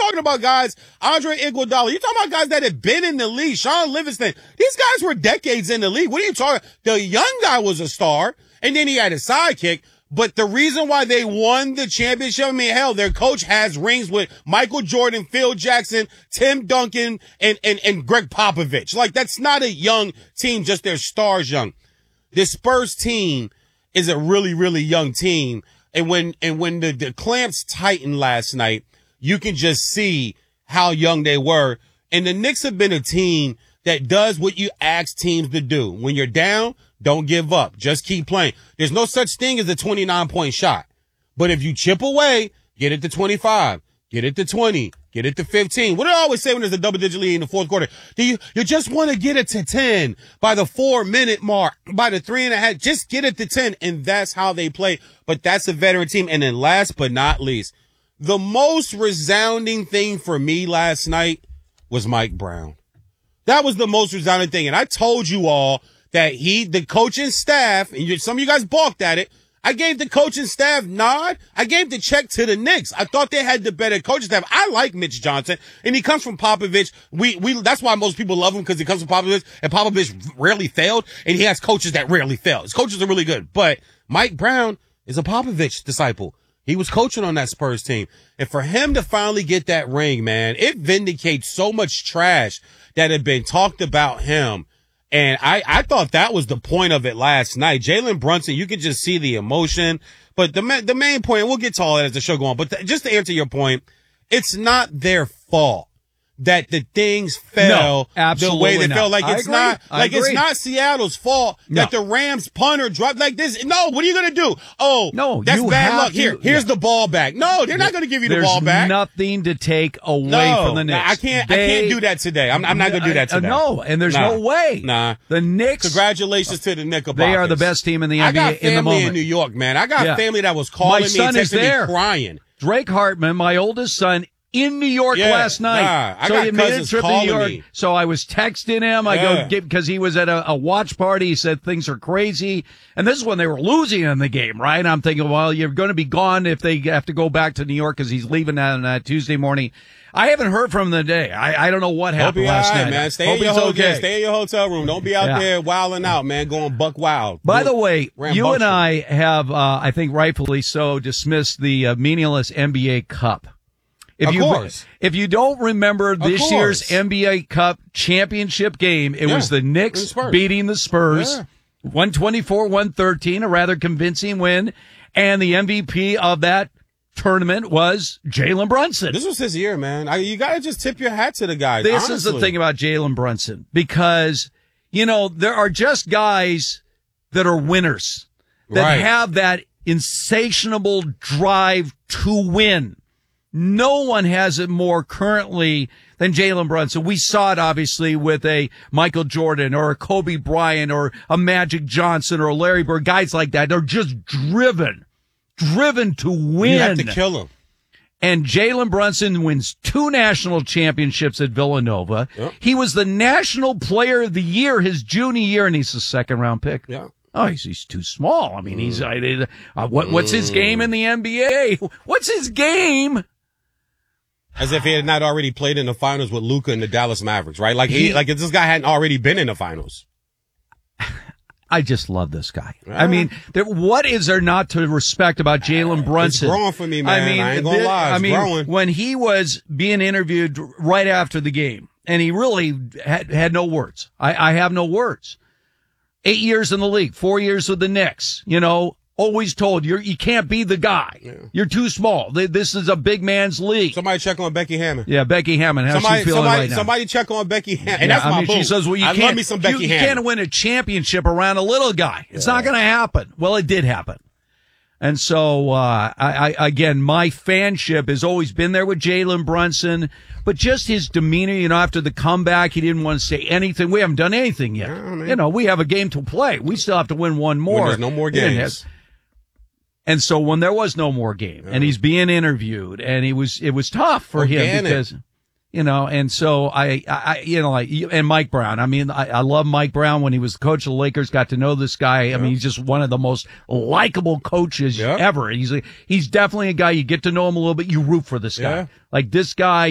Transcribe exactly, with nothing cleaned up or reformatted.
talking about guys, Andre Iguodala. You're talking about guys that have been in the league. Sean Livingston. These guys were decades in the league. What are you talking? The young guy was a star, and then he had a sidekick. But the reason why they won the championship, I mean, hell, their coach has rings with Michael Jordan, Phil Jackson, Tim Duncan, and, and, and Greg Popovich. Like, that's not a young team, just their stars young. This Spurs team is a really, really young team. And when, and when the, the clamps tightened last night, you can just see how young they were. And the Knicks have been a team that does what you ask teams to do. When you're down, don't give up. Just keep playing. There's no such thing as a twenty-nine point shot. But if you chip away, get it to twenty-five, get it to twenty, get it to fifteen. What do I always say when there's a double digit lead in the fourth quarter? Do you, you just want to get it to ten by the four minute mark, by the three and a half, just get it to ten. And that's how they play. But that's a veteran team. And then last but not least, the most resounding thing for me last night was Mike Brown. That was the most resounding thing. And I told you all that he, the coaching staff, and you, some of you guys balked at it. I gave the coaching staff nod. I gave the check to the Knicks. I thought they had the better coaching staff. I like Mitch Johnson, and he comes from Popovich. We, we, that's why most people love him, because he comes from Popovich, and Popovich rarely failed, and he has coaches that rarely fail. His coaches are really good. But Mike Brown is a Popovich disciple. He was coaching on that Spurs team. And for him to finally get that ring, man, it vindicates so much trash that had been talked about him. And I, I thought that was the point of it last night. Jalen Brunson, you could just see the emotion. But the the main point, and we'll get to all that as the show goes on, but th- just to answer your point, it's not their fault that the things fell no, the way they not. fell. Like, I it's agree. not, I like, agree. it's not Seattle's fault no. that the Rams punter dropped like this. No, what are you going to do? Oh, no, that's you bad have luck. to, Here, here's yeah. the ball back. No, they're not going to give you the There's ball back. nothing to take away no, from the Knicks. I can't, they, I can't do that today. I'm, I'm not going to do that today. Uh, no, and there's nah. no way. Nah. The Knicks. Congratulations to the Knickerbockers. They are the best team in the N B A I got in the family moment. in New York, man. I got yeah. family that was calling my me son and is texting there. me crying. Drake Hartman, my oldest son, in New York yeah, last night. Nah, I so got he made a cousins trip to calling New York. me. So I was texting him. I yeah. go get, because he was at a, a watch party. He said things are crazy. And this is when they were losing in the game, right? I'm thinking, well, you're going to be gone if they have to go back to New York because he's leaving on uh, Tuesday morning. I haven't heard from him today. I, I don't know what happened last right, night. Man. Stay Hope in your he's hotel. okay. Stay in your hotel room. Don't be out yeah. there wilding out, man. Going buck wild. By Do the way, you and I have, uh, I think rightfully so, dismissed the uh, meaningless N B A Cup. If of you, course. If you don't remember of this course. year's N B A Cup championship game, it yeah. was the Knicks the beating the Spurs, yeah. one twenty-four one thirteen, a rather convincing win, and the M V P of that tournament was Jalen Brunson. This was his year, man. I, you got to just tip your hat to the guy. This honestly. is the thing about Jalen Brunson, because, you know, there are just guys that are winners, that right. have that insatiable drive to win. No one has it more currently than Jalen Brunson. We saw it obviously with a Michael Jordan or a Kobe Bryant or a Magic Johnson or a Larry Bird. Guys like that. They're just driven, driven to win. You have to kill him. And Jalen Brunson wins two national championships at Villanova. Yep. He was the National Player of the Year his junior year, and he's a second round pick. Yeah. Oh, he's, he's too small. I mean, mm. he's, uh, uh, what, what's his game in the N B A? What's his game? As if he had not already played in the finals with Luka and the Dallas Mavericks, right? Like he, he like if this guy hadn't already been in the finals. I just love this guy. Yeah. I mean, there, what is there not to respect about Jalen Brunson? It's growing for me, man. I, mean, I ain't gonna lie. It's I mean, growing. When he was being interviewed right after the game, and he really had, had no words. I, I have no words. Eight years in the league, four years with the Knicks, you know, always told you're, you can't be the guy. Yeah. You're too small. This is a big man's league. Somebody check on Becky Hammond. Yeah, Becky Hammond. How's somebody, she feeling somebody, right now? Somebody check on Becky Hammond. And yeah, that's I my mean, boo. she says, well, you I can't, love me some Becky you, Hammond. You can't win a championship around a little guy. It's yeah. not going to happen. Well, it did happen. And so, uh, I, I, again, my fanship has always been there with Jalen Brunson, but just his demeanor, you know, after the comeback, he didn't want to say anything. We haven't done anything yet. Yeah, you know, we have a game to play. We still have to win one more. When there's no more games. Have, and so when there was no more game yeah. and he's being interviewed and he was, it was tough for Organic. him because, you know, and so I, I, you know, like, and Mike Brown. I mean, I, I love Mike Brown when he was the coach of the Lakers, got to know this guy. Yeah. I mean, he's just one of the most likable coaches yeah. ever. He's, he's definitely a guy, you get to know him a little bit, you root for this guy. Yeah. Like this guy